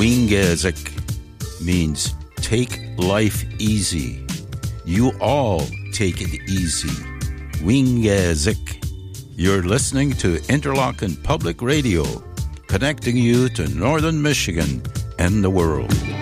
Wingezik means take life easy. You all take it easy. Wingezik. You're listening to Interlochen Public Radio, connecting you to Northern Michigan and the world.